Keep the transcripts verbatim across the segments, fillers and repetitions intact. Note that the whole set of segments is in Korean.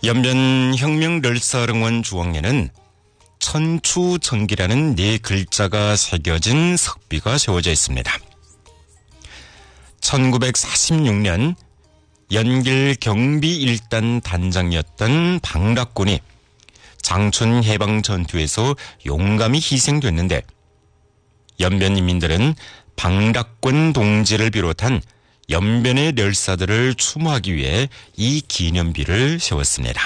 연변 혁명열사릉원 주왕래는 천추정기라는 네 글자가 새겨진 석비가 세워져 있습니다. 천구백사십육 년 연길 경비 일 단 단장이었던 방락군이 장춘 해방 전투에서 용감히 희생됐는데 연변 인민들은 방락군 동지를 비롯한 연변의 멸사들을 추모하기 위해 이 기념비를 세웠습니다.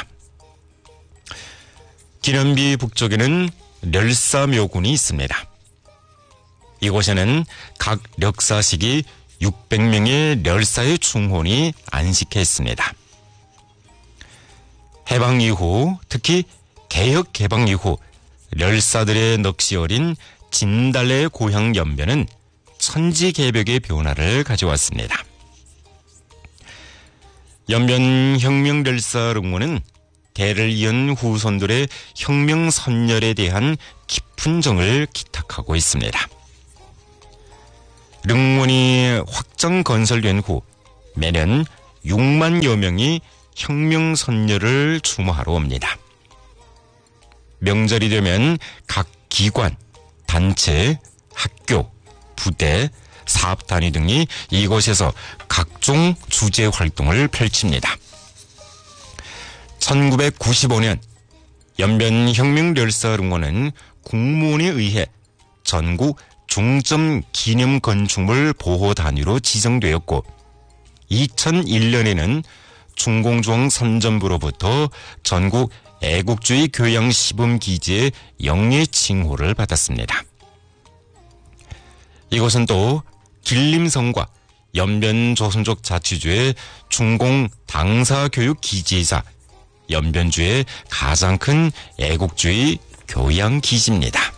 기념비 북쪽에는 멸사묘군이 있습니다. 이곳에는 각 력사식이 육백 명의 멸사의 충혼이 안식해 있습니다. 해방 이후, 특히 개혁 개방 이후 멸사들의 넋이 어린 진달래의 고향 연변은 천지개벽의 변화를 가져왔습니다. 연변 혁명열사릉원은 대를 이은 후손들의 혁명 선열에 대한 깊은 정을 기탁하고 있습니다. 릉원이 확정 건설된 후 매년 육만여 명이 혁명 선열을 추모하러 옵니다. 명절이 되면 각 기관, 단체, 학교, 부대, 사업단위 등이 이곳에서 각종 주제 활동을 펼칩니다. 천구백구십오 년 연변 혁명열사릉원은 국무원에 의해 전국 중점 기념 건축물 보호 단위로 지정되었고 이천일 년에는 중공주왕 선전부로부터 전국 애국주의 교양 시범 기지의 영예 칭호를 받았습니다. 이곳은 또 길림성과 연변 조선족 자치주의 중공 당사교육 기지이자 연변주의 가장 큰 애국주의 교양 기지입니다.